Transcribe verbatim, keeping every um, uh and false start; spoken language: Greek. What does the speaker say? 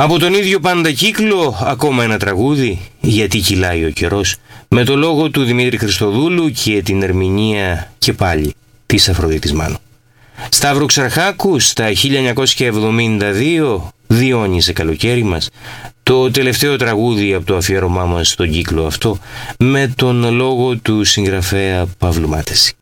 Από τον ίδιο πάντα κύκλο, ακόμα ένα τραγούδι, γιατί κυλάει ο καιρός, με το λόγο του Δημήτρη Χριστοδούλου και την ερμηνεία και πάλι της Αφροδίτης Μάνου. Σταύρο Ξαρχάκου στα χίλια εννιακόσια εβδομήντα δύο, «Διόνυσε καλοκαίρι μας», το τελευταίο τραγούδι από το αφιέρωμά μας στον κύκλο αυτό, με τον λόγο του συγγραφέα Παύλου Μάτεση.